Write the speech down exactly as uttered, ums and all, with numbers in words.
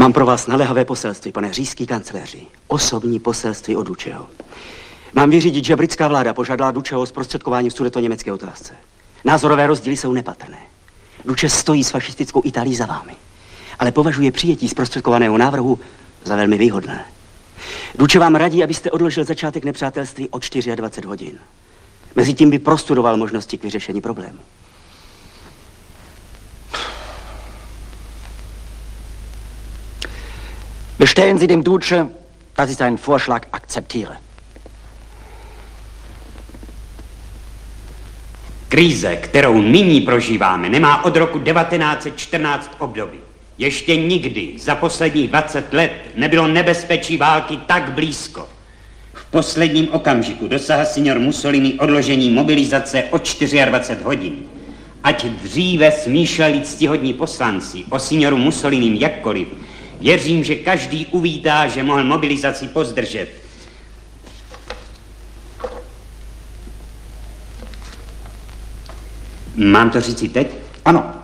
Mám pro vás naléhavé poselství, pane říšský kancléři. Osobní poselství od Dučeho. Mám vyřídit, že britská vláda požádala Dučeho o zprostředkování v sudetoněmecké otázce. Názorové rozdíly jsou nepatrné. Duče stojí s fašistickou Itálií za vámi, ale považuje přijetí zprostředkovaného návrhu za velmi výhodné. Duče vám radí, abyste odložil začátek nepřátelství o dvacet čtyři hodin. Mezitím by prostudoval možnosti k vyřešení problému. Bestellen Sie dem Duce, dass ich seinen Vorschlag akzeptiere. Krize, kterou nyní prožíváme, nemá od roku devatenáct set čtrnáct obdoby. Ještě nikdy za posledních dvacet let nebylo nebezpečí války tak blízko. V posledním okamžiku dosáhl signor Mussolini odložení mobilizace o dvacet čtyři hodin. Ať dříve smýšleli ctihodní poslanci o signoru Mussolinim jakkoliv, věřím, že každý uvítá, že mohl mobilizaci pozdržet. Mám to říci teď? Ano.